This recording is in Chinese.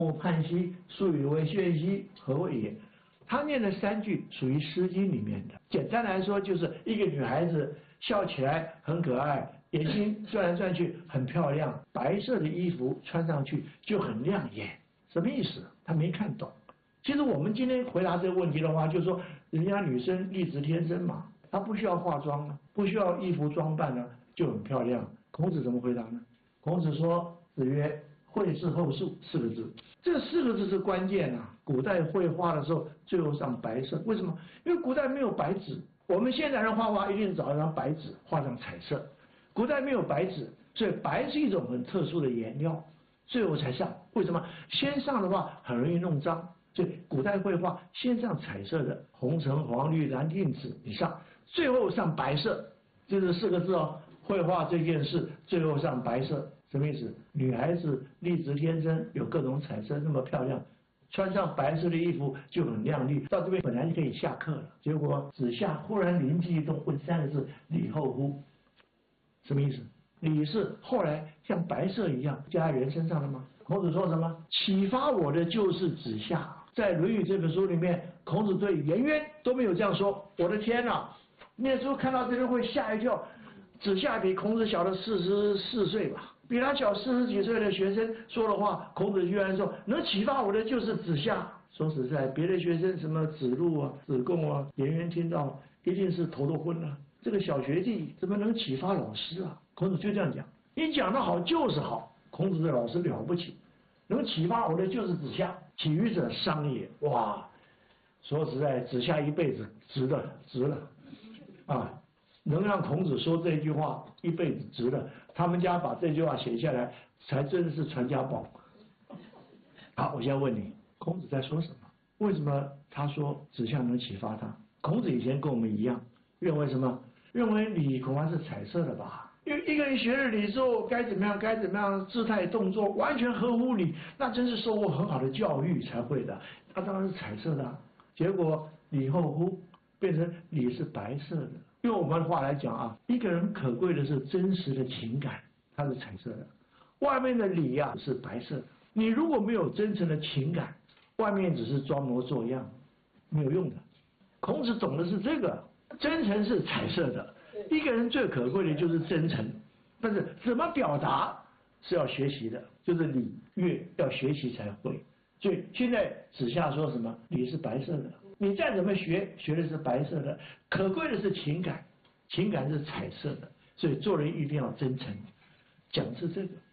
莫泮兮，素以为宣兮，何谓也？他念的3句属于《诗经》里面的。简单来说，就是一个女孩子笑起来很可爱，眼睛转来转去很漂亮，白色的衣服穿上去就很亮眼。什么意思？他没看懂。其实我们今天回答这个问题的话，就是说人家女生丽质天生嘛，她不需要化妆啊，不需要衣服装扮啊，就很漂亮。孔子怎么回答呢？孔子说：“子曰。”绘事后述4个字，这4个字是关键啊！古代绘画的时候，最后上白色，为什么？因为古代没有白纸，我们现代人画画一定找一张白纸画上彩色，古代没有白纸，所以白是一种很特殊的颜料，最后才上。为什么？先上的话很容易弄脏，所以古代绘画先上彩色的，红橙黄绿蓝靛紫以上，最后上白色，就是4个字哦。绘画这件事最后上白色。什么意思？女孩子丽质天生，有各种彩色，那么漂亮，穿上白色的衣服就很亮丽。到这边本来就可以下课了，结果子夏忽然灵机一动，问3个字：“礼后乎？”什么意思？礼是后来像白色一样加在人身上的吗？孔子说什么？启发我的就是子夏。在《论语》这本书里面，孔子对颜渊都没有这样说。我的天哪！念书看到这边会吓一跳。子夏比孔子小了44岁吧，比他小40几岁的学生说的话，孔子居然说能启发我的就是子夏。说实在，别的学生什么子路啊、子贡啊、颜渊听到一定是头都昏了。这个小学弟怎么能启发老师啊？孔子就这样讲，你讲得好就是好。孔子的老师了不起，能启发我的就是子夏。启予者商也。哇，说实在，子夏一辈子值了啊！能让孔子说这句话一辈子值了，他们家把这句话写下来，才真是传家宝。好，我现在问你，孔子在说什么？为什么他说子夏能启发他？孔子以前跟我们一样，认为什么？认为礼恐怕是彩色的吧？因为一个人学了礼之后，该怎么样，姿态动作完全合乎礼，那真是受过很好的教育才会的。他当然是彩色的啊。结果礼后乎变成礼是白色的。用我们的话来讲啊，一个人可贵的是真实的情感，它是彩色的；外面的礼啊是白色的。你如果没有真诚的情感，外面只是装模作样，没有用的。孔子懂的是这个，真诚是彩色的。一个人最可贵的就是真诚，但是怎么表达是要学习的，就是礼乐要学习才会。所以现在子夏说什么？礼是白色的。你再怎么学，学的是白色的，可贵的是情感，情感是彩色的，所以做人一定要真诚，讲是这个。